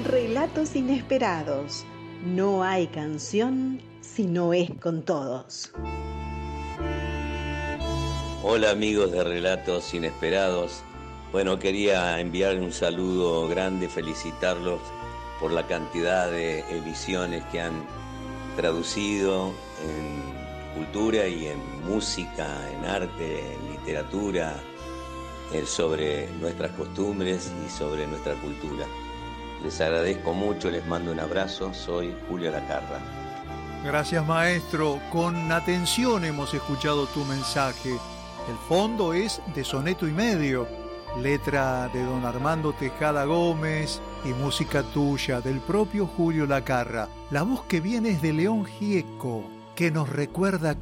Relatos inesperados. No hay canción si no es con todos. Hola amigos de Relatos Inesperados. Bueno, quería enviarle un saludo grande, felicitarlos por la cantidad de emisiones que han traducido en cultura y en música, en arte, en literatura, sobre nuestras costumbres y sobre nuestra cultura. Les agradezco mucho, les mando un abrazo, soy Julio Lacarra. Gracias maestro, con atención hemos escuchado tu mensaje. El fondo es de Soneto y Medio, letra de don Armando Tejada Gómez y música tuya del propio Julio Lacarra. La voz que viene es de León Gieco, que nos recuerda